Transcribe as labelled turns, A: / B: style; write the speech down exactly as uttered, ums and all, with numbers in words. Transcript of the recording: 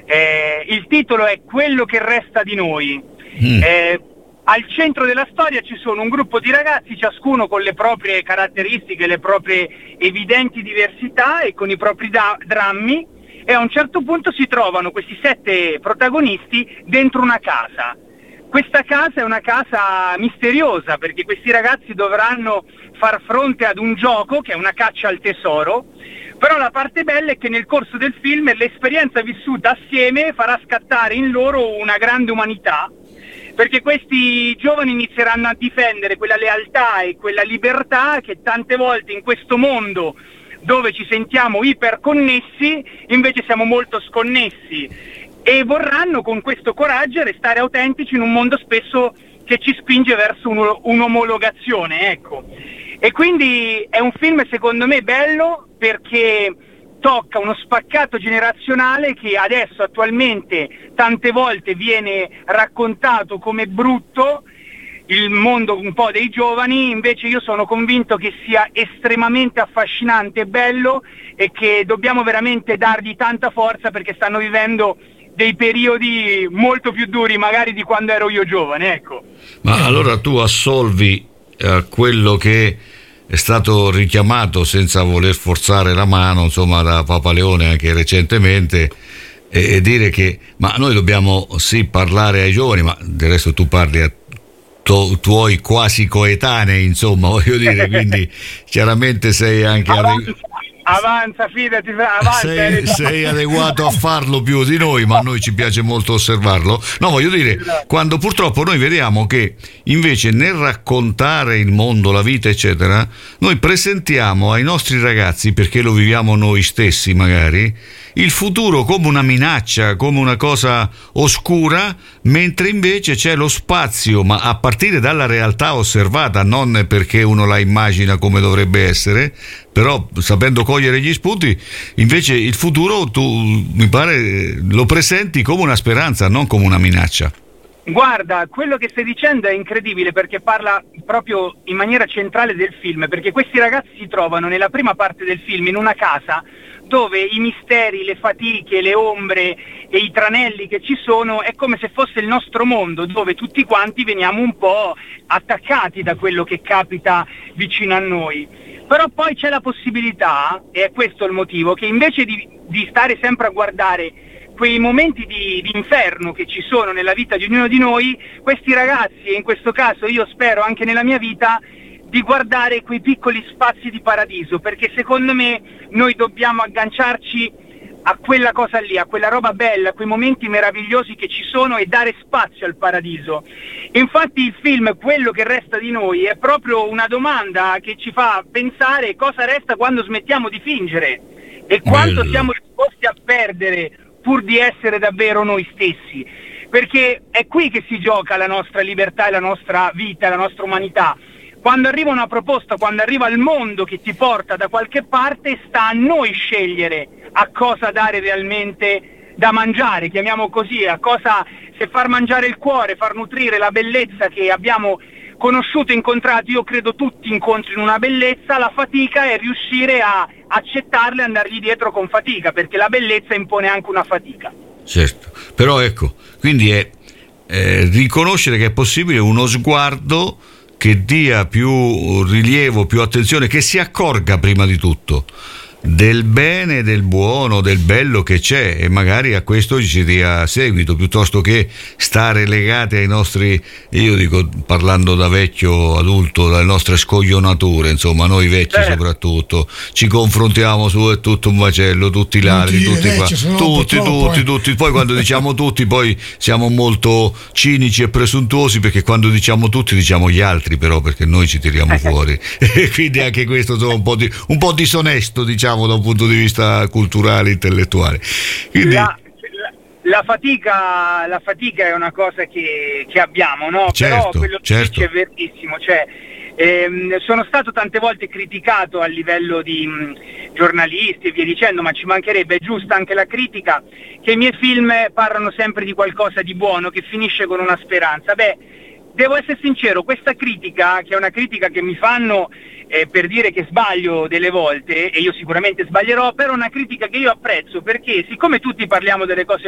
A: Eh, il titolo è Quello che resta di noi. Mm. Eh, al centro della storia ci sono un gruppo di ragazzi, ciascuno con le proprie caratteristiche, le proprie evidenti diversità e con i propri da- drammi, e a un certo punto si trovano questi sette protagonisti dentro una casa. Questa casa è una casa misteriosa, perché questi ragazzi dovranno far fronte ad un gioco che è una caccia al tesoro, però la parte bella è che nel corso del film l'esperienza vissuta assieme farà scattare in loro una grande umanità, perché questi giovani inizieranno a difendere quella lealtà e quella libertà che tante volte in questo mondo dove ci sentiamo iperconnessi invece siamo molto sconnessi, e vorranno con questo coraggio restare autentici in un mondo spesso che ci spinge verso un, un'omologazione, ecco. E quindi è un film secondo me bello perché tocca uno spaccato generazionale che adesso attualmente tante volte viene raccontato come brutto, il mondo un po' dei giovani. Invece io sono convinto che sia estremamente affascinante e bello, e che dobbiamo veramente dargli tanta forza perché stanno vivendo dei periodi molto più duri magari di quando ero io giovane, ecco.
B: Ma allora tu assolvi a quello che è stato richiamato senza voler forzare la mano, insomma, da Papa Leone anche recentemente, e, e dire che ma noi dobbiamo sì parlare ai giovani, ma del resto tu parli a tu, tuoi quasi coetanei, insomma, voglio dire, quindi chiaramente sei anche
A: avanza, avanza fidati, avanza,
B: sei, sei adeguato a farlo più di noi, ma a noi ci piace molto osservarlo. No, voglio dire, quando purtroppo noi vediamo che invece nel raccontare il mondo, la vita eccetera, noi presentiamo ai nostri ragazzi, perché lo viviamo noi stessi magari, il futuro come una minaccia, come una cosa oscura, mentre invece c'è lo spazio, ma a partire dalla realtà osservata, non perché uno la immagina come dovrebbe essere, però sapendo cogliere gli spunti, invece il futuro tu mi pare lo presenti come una speranza, non come una minaccia.
A: Guarda, quello che stai dicendo è incredibile, perché parla proprio in maniera centrale del film, perché questi ragazzi si trovano nella prima parte del film in una casa dove i misteri, le fatiche, le ombre e i tranelli che ci sono è come se fosse il nostro mondo, dove tutti quanti veniamo un po' attaccati da quello che capita vicino a noi. Però poi c'è la possibilità, e è questo il motivo, che invece di, di stare sempre a guardare quei momenti di, di inferno che ci sono nella vita di ognuno di noi, questi ragazzi, e in questo caso io spero anche nella mia vita, di guardare quei piccoli spazi di paradiso, perché secondo me noi dobbiamo agganciarci a quella cosa lì, a quella roba bella, a quei momenti meravigliosi che ci sono, e dare spazio al paradiso. Infatti il film Quello che resta di noi è proprio una domanda che ci fa pensare cosa resta quando smettiamo di fingere e quanto
B: Bello.
A: siamo disposti a perdere pur di essere davvero noi stessi, perché è qui che si gioca la nostra libertà e la nostra vita, la nostra umanità. Quando arriva una proposta, quando arriva il mondo che ti porta da qualche parte, sta a noi scegliere a cosa dare realmente da mangiare, chiamiamo così, a cosa, se far mangiare il cuore, far nutrire la bellezza che abbiamo conosciuto, incontrato. Io credo tutti incontrino una bellezza, la fatica è riuscire a accettarla e andargli dietro con fatica, perché la bellezza impone anche una fatica.
B: Certo, però ecco, quindi è eh, riconoscere che è possibile uno sguardo che dia più rilievo, più attenzione, che si accorga prima di tutto del bene, del buono, del bello che c'è, e magari a questo ci dia seguito, piuttosto che stare legati ai nostri, io dico, parlando da vecchio adulto, dalle nostre scoglionature, insomma, noi vecchi eh. soprattutto ci confrontiamo su, è tutto un macello, tutti ladri, tutti qua, tutti, tutti, tutti, poi quando diciamo tutti poi siamo molto cinici e presuntuosi, perché quando diciamo tutti diciamo gli altri, però, perché noi ci tiriamo fuori e quindi anche questo insomma, un po' di, un po' disonesto, diciamo, da un punto di vista culturale, intellettuale. Quindi...
A: La, la, la fatica la fatica è una cosa che, che abbiamo, no?
B: Certo,
A: però quello
B: certo.
A: che dice è verissimo, cioè ehm, sono stato tante volte criticato a livello di mh, giornalisti e via dicendo, ma ci mancherebbe, è giusta anche la critica, che i miei film parlano sempre di qualcosa di buono che finisce con una speranza. Beh, devo essere sincero, questa critica, che è una critica che mi fanno eh, per dire che sbaglio delle volte, e io sicuramente sbaglierò, però è una critica che io apprezzo, perché siccome tutti parliamo delle cose